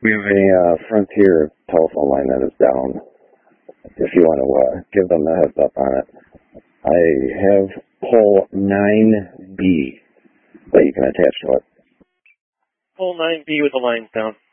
We have a Frontier telephone line that is down. If you want to give them a heads up on it. I have pole 9B that you can attach to it. Pole 9B with the lines down.